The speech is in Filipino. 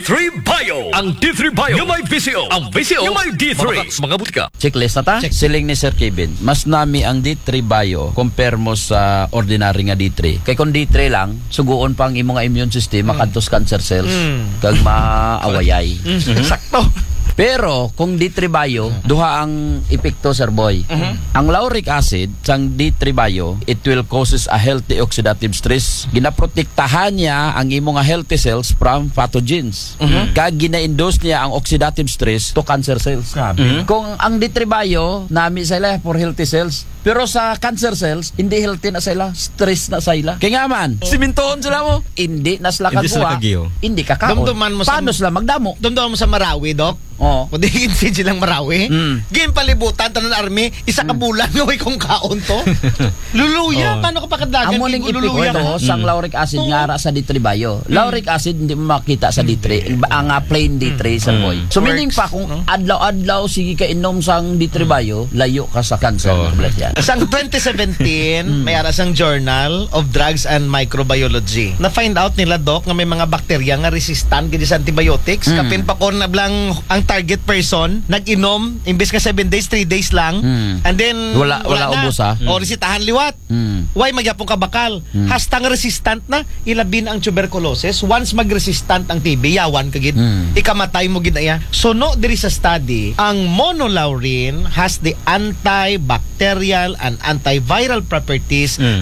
D3 Bio. Ang D3 Bio yung may VCO. Ang VCO yung may D3. Mga butika. Checklist na ta? Siling ni Sir Kevin. Mas nami ang D3 Bio compare mo sa ordinary nga D3. Kay kung D3 lang, suguon pa ang imong immune system makadtos cancer cells kag maawayay. Sakto. Pero kung D3 Bio, duha ang epekto, Sir Boy. Ang lauric acid sang D3 Bio, it will causes a healthy oxidative stress. Ginaprotektahan niya ang imong healthy cells from pathogens. Kag gina-induce niya ang oxidative stress to cancer cells. Kung ang D3 Bio, nami sila for healthy cells. Pero sa cancer cells, hindi healthy na sila, stress na sila. Kaya nga man, simintoon sila mo, hindi na sila Hindi sila kagwa, kagiyo. hindi kakaon. Dumduman mo sa- Paano sila magdamo? Dumdum mo sa Marawi, Dok. Oo. O di ginfeed silang Marawi. Game palibutan, tanan army, isa ka bulan ngaway kung kaon to. Luluya, paano ka pakadagan? Ang muning epekto sang lauric acid nga ara sa D3 Bio. Lauric acid hindi mo makita sa D3. Ang plain D3 sa boy. So meaning pa kung adlaw-adlaw sige ka inom sang D3 Bio, layo ka sa cancer. Yan. Sang 2017, may ara sang Journal of Drugs and Microbiology. Na-find out nila, Doc, nga may mga bakterya nga resistant gid sa antibiotics. Kapin pa kon na blang ang target person nag-inom imbes ka 7 days, 3 days lang. And then Wala na. ubos, ha? O resitahan liwat. Why magyapon ka bakal? Hastang resistant na ilabin ang tuberculosis. Once mag-resistant ang TB, yawan ka gid. Ikamatay mo gid aya. So no diri sa study, ang monolaurin has the antibacterial and antiviral properties